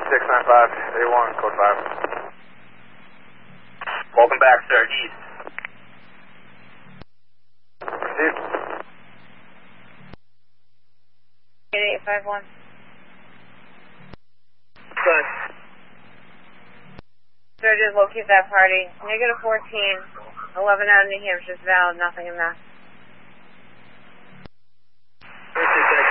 3695, A1, code 5. Welcome back, sir. East. Proceed. 8851. Good. Sir, just locate that party. Negative 14, 11 out of New Hampshire's valid, nothing in that. 36